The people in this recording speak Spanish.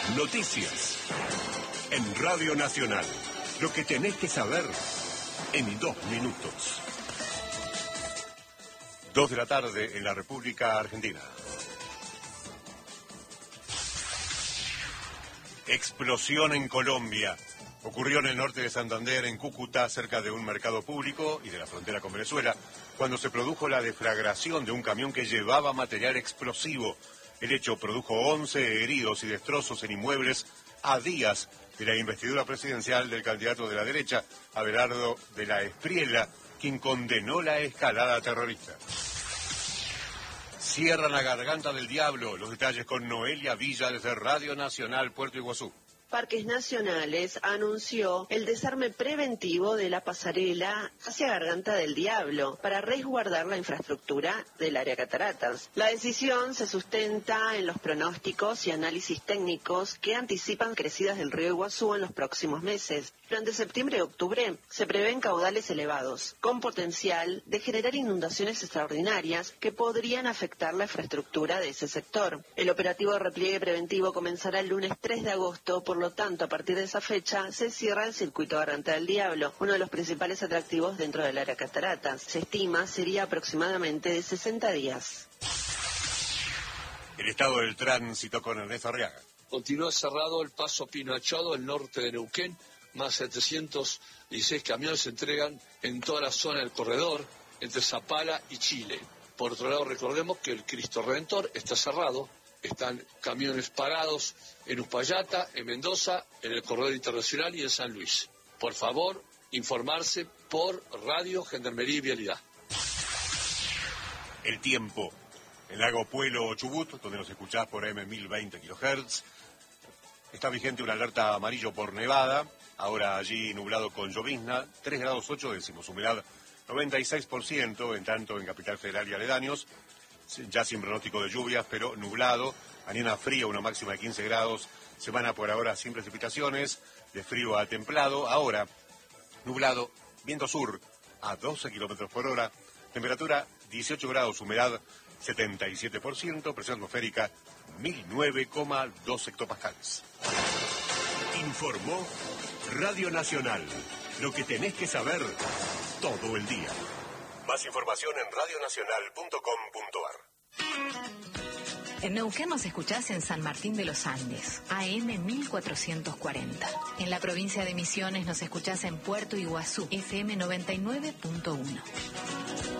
Noticias en Radio Nacional. Lo que tenés que saber en 2 minutos. 2 de la tarde en la República Argentina. Explosión en Colombia. Ocurrió en el norte de Santander, en Cúcuta, cerca de un mercado público y de la frontera con Venezuela, cuando se produjo la deflagración de un camión que llevaba material explosivo. El hecho produjo 11 heridos y destrozos en inmuebles a días de la investidura presidencial del candidato de la derecha, Abelardo de la Espriella, quien condenó la escalada terrorista. Cierran la garganta del diablo. Los detalles con Noelia Villa desde Radio Nacional Puerto Iguazú. Parques Nacionales anunció el desarme preventivo de la pasarela hacia Garganta del Diablo para resguardar la infraestructura del área Cataratas. La decisión se sustenta en los pronósticos y análisis técnicos que anticipan crecidas del río Iguazú en los próximos meses. Durante septiembre y octubre se prevén caudales elevados, con potencial de generar inundaciones extraordinarias que podrían afectar la infraestructura de ese sector. El operativo de repliegue preventivo comenzará el lunes 3 de agosto, por lo tanto, a partir de esa fecha se cierra el circuito Garganta del Diablo, uno de los principales atractivos dentro del área Cataratas. Se estima sería aproximadamente de 60 días. El estado del tránsito con Ernesto Arriaga. Continúa cerrado el paso Pino Achado, el norte de Neuquén. Más 716 camiones se entregan en toda la zona del corredor, entre Zapala y Chile. Por otro lado, recordemos que el Cristo Redentor está cerrado. Están camiones parados en Uspallata, en Mendoza, en el corredor internacional y en San Luis. Por favor, informarse por Radio, Gendarmería y Vialidad. El tiempo. En Lago Puelo, Chubut, donde nos escuchás por AM 1020 kHz, está vigente una alerta amarillo por nevada. Ahora allí nublado con llovizna, 3 grados 8 décimos, humedad 96%, en tanto en Capital Federal y aledaños, ya sin pronóstico de lluvias, pero nublado, mañana fría, una máxima de 15 grados, semana por ahora sin precipitaciones, de frío a templado, ahora nublado, viento sur a 12 kilómetros por hora, temperatura 18 grados, humedad 77%, presión atmosférica 1009,2 hectopascales. Informó Radio Nacional. Lo que tenés que saber todo el día. Más información en radionacional.com.ar. En Neuquén nos escuchás en San Martín de los Andes, AM 1440. En la provincia de Misiones nos escuchás en Puerto Iguazú, FM 99.1.